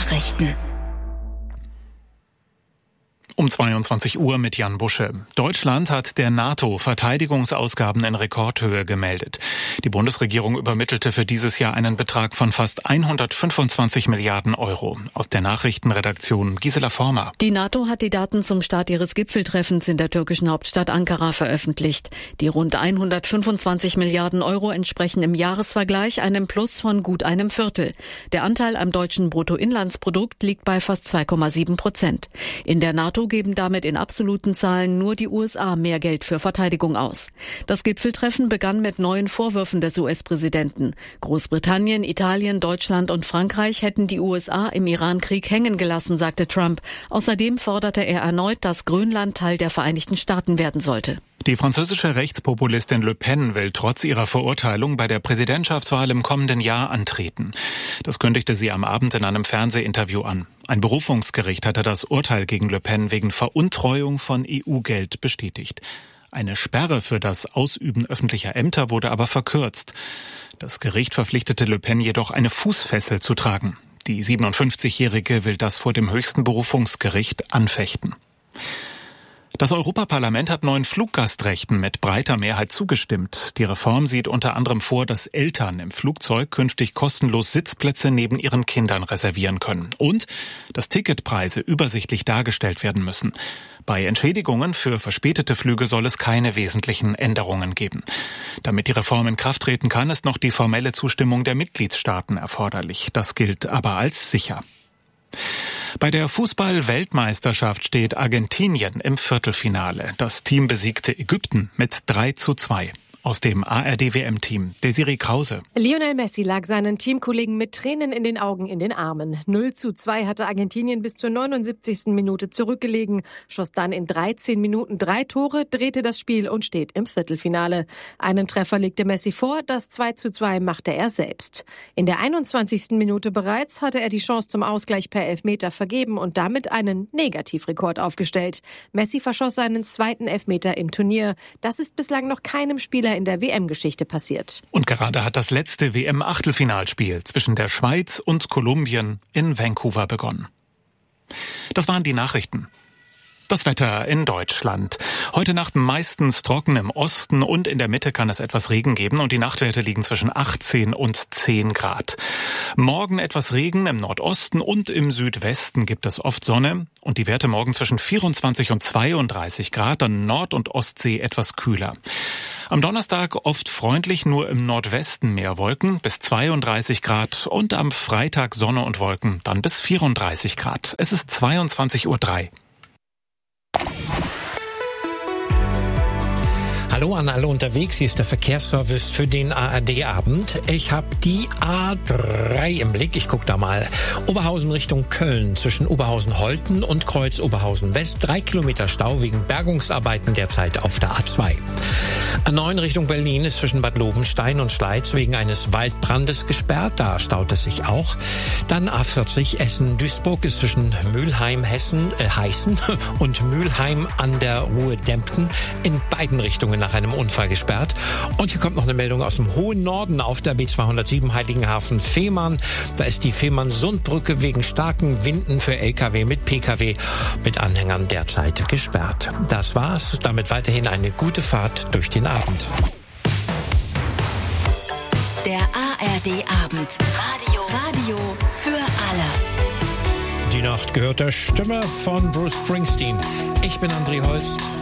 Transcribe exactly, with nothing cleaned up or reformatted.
Nachrichten. Um zweiundzwanzig Uhr mit Jan Busche. Deutschland hat der NATO Verteidigungsausgaben in Rekordhöhe gemeldet. Die Bundesregierung übermittelte für dieses Jahr einen Betrag von fast hundertfünfundzwanzig Milliarden Euro. Aus der Nachrichtenredaktion Gisela Former. Die NATO hat die Daten zum Start ihres Gipfeltreffens in der türkischen Hauptstadt Ankara veröffentlicht. Die rund hundertfünfundzwanzig Milliarden Euro entsprechen im Jahresvergleich einem Plus von gut einem Viertel. Der Anteil am deutschen Bruttoinlandsprodukt liegt bei fast zwei Komma sieben Prozent. In der NATO geben damit in absoluten Zahlen nur die U S A mehr Geld für Verteidigung aus. Das Gipfeltreffen begann mit neuen Vorwürfen des U S-Präsidenten. Großbritannien, Italien, Deutschland und Frankreich hätten die U S A im Iran-Krieg hängen gelassen, sagte Trump. Außerdem forderte er erneut, dass Grönland Teil der Vereinigten Staaten werden sollte. Die französische Rechtspopulistin Le Pen will trotz ihrer Verurteilung bei der Präsidentschaftswahl im kommenden Jahr antreten. Das kündigte sie am Abend in einem Fernsehinterview an. Ein Berufungsgericht hatte das Urteil gegen Le Pen wegen Veruntreuung von E U-Geld bestätigt. Eine Sperre für das Ausüben öffentlicher Ämter wurde aber verkürzt. Das Gericht verpflichtete Le Pen jedoch, eine Fußfessel zu tragen. Die siebenundfünfzigjährige will das vor dem höchsten Berufungsgericht anfechten. Das Europaparlament hat neuen Fluggastrechten mit breiter Mehrheit zugestimmt. Die Reform sieht unter anderem vor, dass Eltern im Flugzeug künftig kostenlos Sitzplätze neben ihren Kindern reservieren können und dass Ticketpreise übersichtlich dargestellt werden müssen. Bei Entschädigungen für verspätete Flüge soll es keine wesentlichen Änderungen geben. Damit die Reform in Kraft treten kann, ist noch die formelle Zustimmung der Mitgliedstaaten erforderlich. Das gilt aber als sicher. Bei der Fußball-Weltmeisterschaft steht Argentinien im Viertelfinale. Das Team besiegte Ägypten mit drei zu zwei. Aus dem A R D W M-Team, Desiree Krause. Lionel Messi lag seinen Teamkollegen mit Tränen in den Augen in den Armen. null zu zwei hatte Argentinien bis zur neunundsiebzigsten Minute zurückgelegen, schoss dann in dreizehn Minuten drei Tore, drehte das Spiel und steht im Viertelfinale. Einen Treffer legte Messi vor, das zwei zu zwei machte er selbst. In der einundzwanzigsten Minute bereits hatte er die Chance zum Ausgleich per Elfmeter vergeben und damit einen Negativrekord aufgestellt. Messi verschoss seinen zweiten Elfmeter im Turnier. Das ist bislang noch keinem Spieler in der W M-Geschichte passiert. Und gerade hat das letzte W M-Achtelfinalspiel zwischen der Schweiz und Kolumbien in Vancouver begonnen. Das waren die Nachrichten. Das Wetter in Deutschland. Heute Nacht meistens trocken im Osten und in der Mitte kann es etwas Regen geben und die Nachtwerte liegen zwischen achtzehn und zehn Grad. Morgen etwas Regen im Nordosten und im Südwesten gibt es oft Sonne und die Werte morgen zwischen vierundzwanzig und zweiunddreißig Grad, dann Nord- und Ostsee etwas kühler. Am Donnerstag oft freundlich, nur im Nordwesten mehr Wolken bis zweiunddreißig Grad und am Freitag Sonne und Wolken, dann bis vierunddreißig Grad. Es ist zweiundzwanzig Uhr drei. Hallo an alle unterwegs, hier ist der Verkehrsservice für den A R D-Abend. Ich habe die A drei im Blick, ich gucke da mal. Oberhausen Richtung Köln, zwischen Oberhausen-Holten und Kreuz Oberhausen-West. Drei Kilometer Stau wegen Bergungsarbeiten derzeit auf der A zwei. A neun Richtung Berlin ist zwischen Bad Lobenstein und Schleiz wegen eines Waldbrandes gesperrt, da staut es sich auch. Dann A vierzig Essen-Duisburg ist zwischen Mülheim, Hessen, äh, Heißen und Mülheim an der Ruhr-Dempten in beiden Richtungen nach einem Unfall gesperrt. Und hier kommt noch eine Meldung aus dem hohen Norden auf der B zweihundertsieben Heiligenhafen-Fehmarn. Da ist die Fehmarn-Sundbrücke wegen starken Winden für L K W mit P K W mit Anhängern derzeit gesperrt. Das war's. Damit weiterhin eine gute Fahrt durch den Abend. Der A R D-Abend. Radio. Radio für alle. Die Nacht gehört der Stimme von Bruce Springsteen. Ich bin André Holst.